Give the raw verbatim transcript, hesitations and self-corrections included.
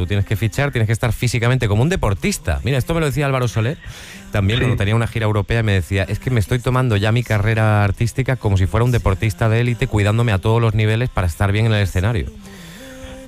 tú tienes que fichar, tienes que estar físicamente como un deportista. Mira, esto me lo decía Álvaro Soler también Sí. cuando tenía una gira europea y me decía, es que me estoy tomando ya mi carrera artística como si fuera un deportista de élite, cuidándome a todos los niveles para estar bien en el escenario.